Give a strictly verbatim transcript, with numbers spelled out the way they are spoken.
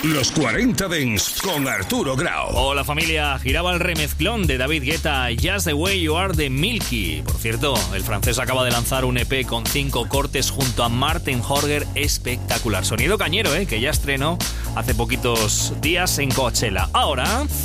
Los cuarenta Dance con Arturo Grau. Hola familia, giraba el remezclón de David Guetta, Just the Way You Are de Milky. Por cierto, el francés acaba de lanzar un E P con cinco cortes junto a Martin Horger, espectacular. Sonido cañero, ¿eh? Que ya estrenó hace poquitos días en Coachella. Ahora...